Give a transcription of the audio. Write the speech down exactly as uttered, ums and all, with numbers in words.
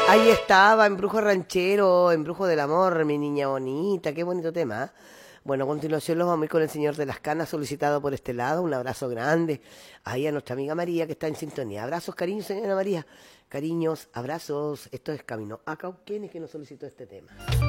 Ahí estaba, Embrujo Ranchero, Embrujo del Amor, mi niña bonita, qué bonito tema. ¿Eh? Bueno, a continuación los vamos a ir con el Señor de las Canas, solicitado por este lado. Un abrazo grande. Ahí a nuestra amiga María, que está en sintonía. Abrazos, cariños, señora María. Cariños, abrazos. Esto es Camino a Cauquenes, que nos solicitó este tema.